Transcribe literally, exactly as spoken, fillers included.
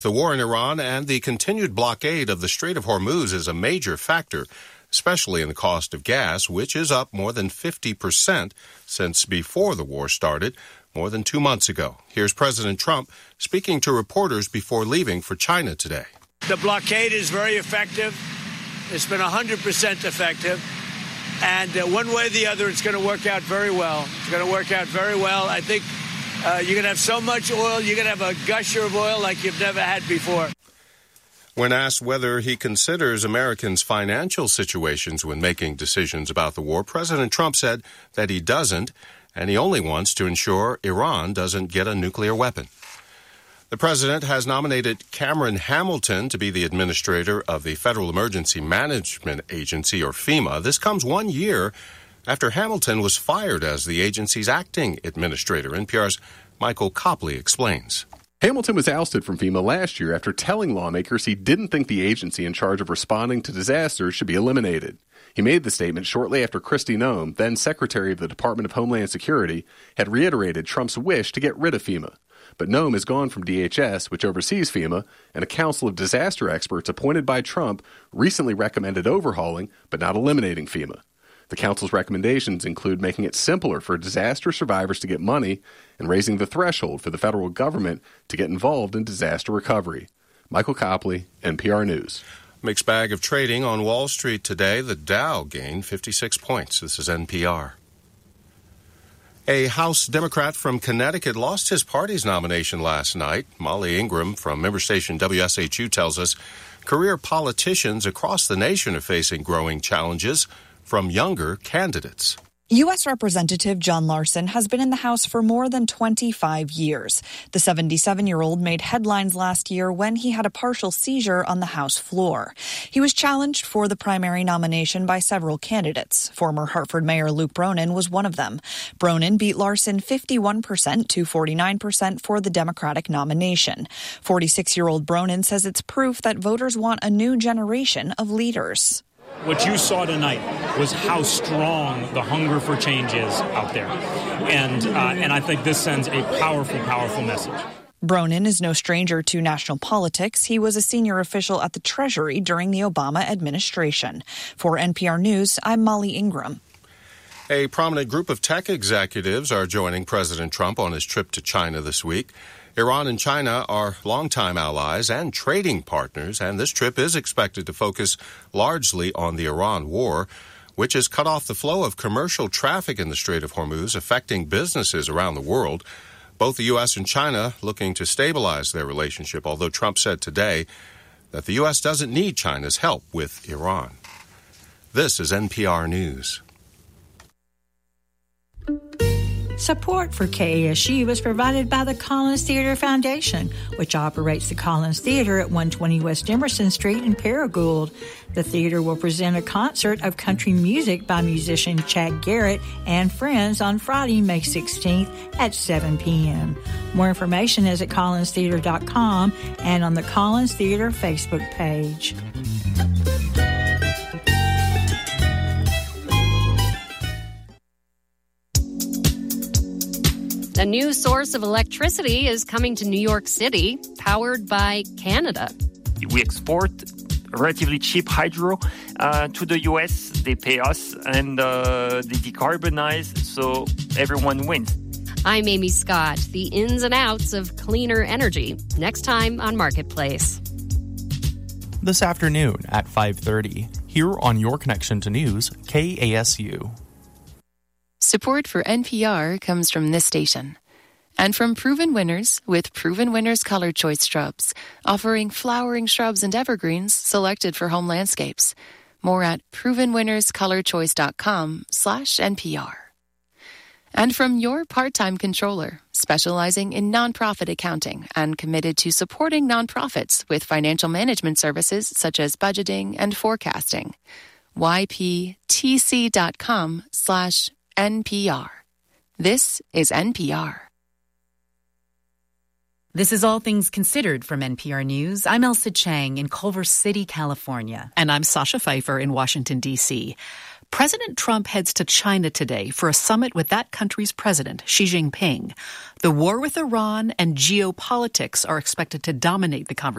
The war in Iran and the continued blockade of the Strait of Hormuz is a major factor, especially in the cost of gas, which is up more than fifty percent since before the war started, more than two months ago. Here's President Trump speaking to reporters before leaving for China today. The blockade is very effective. It's been one hundred percent effective. And uh, one way or the other, it's going to work out very well. It's going to work out very well. I think uh, you're going to have so much oil, you're going to have a gusher of oil like you've never had before. When asked whether he considers Americans' financial situations when making decisions about the war, President Trump said that he doesn't, and he only wants to ensure Iran doesn't get a nuclear weapon. The president has nominated Cameron Hamilton to be the administrator of the Federal Emergency Management Agency, or FEMA. This comes one year after Hamilton was fired as the agency's acting administrator. N P R's Michael Copley explains. Hamilton was ousted from FEMA last year after telling lawmakers he didn't think the agency in charge of responding to disasters should be eliminated. He made the statement shortly after Kristi Noem, then Secretary of the Department of Homeland Security, had reiterated Trump's wish to get rid of FEMA. But Noem is gone from D H S, which oversees FEMA, and a council of disaster experts appointed by Trump recently recommended overhauling but not eliminating FEMA. The council's recommendations include making it simpler for disaster survivors to get money and raising the threshold for the federal government to get involved in disaster recovery. Michael Copley, N P R News. Mixed bag of trading on Wall Street today. The Dow gained fifty-six points. This is N P R. A House Democrat from Connecticut lost his party's nomination last night. Molly Ingram from member station W S H U tells us career politicians across the nation are facing growing challenges from younger candidates. U S. Representative John Larson has been in the House for more than twenty-five years. The seventy-seven-year-old made headlines last year when he had a partial seizure on the House floor. He was challenged for the primary nomination by several candidates. Former Hartford Mayor Luke Bronin was one of them. Bronin beat Larson fifty-one percent to forty-nine percent for the Democratic nomination. forty-six-year-old Bronin says it's proof that voters want a new generation of leaders. What you saw tonight was how strong the hunger for change is out there. And, uh, and I think this sends a powerful, powerful message. Bronin is no stranger to national politics. He was a senior official at the Treasury during the Obama administration. For N P R News, I'm Molly Ingram. A prominent group of tech executives are joining President Trump on his trip to China this week. Iran and China are longtime allies and trading partners, and this trip is expected to focus largely on the Iran war, which has cut off the flow of commercial traffic in the Strait of Hormuz, affecting businesses around the world. Both the U S and China looking to stabilize their relationship, although Trump said today that the U S doesn't need China's help with Iran. This is N P R News. Support for K A S U was provided by the Collins Theater Foundation, which operates the Collins Theater at one twenty West Emerson Street in Paragould. The theater will present a concert of country music by musician Chad Garrett and friends on Friday, May sixteenth at seven p.m. More information is at collins theater dot com and on the Collins Theater Facebook page. A new source of electricity is coming to New York City, powered by Canada. We export relatively cheap hydro uh, to the U S. They pay us and uh, they decarbonize, so everyone wins. I'm Amy Scott. The ins and outs of cleaner energy. Next time on Marketplace. This afternoon at five thirty, here on Your Connection to News, K A S U. Support for N P R comes from this station and from Proven Winners with Proven Winners Color Choice Shrubs, offering flowering shrubs and evergreens selected for home landscapes. More at proven winners color choice dot com slash N P R. And from Your Part-Time Controller, specializing in nonprofit accounting and committed to supporting nonprofits with financial management services such as budgeting and forecasting. Y P T C dot com slash N P R. This is N P R. This is All Things Considered from N P R News. I'm Elsa Chang in Culver City, California. And I'm Sasha Pfeiffer in Washington, D C President Trump heads to China today for a summit with that country's president, Xi Jinping. The war with Iran and geopolitics are expected to dominate the conversation.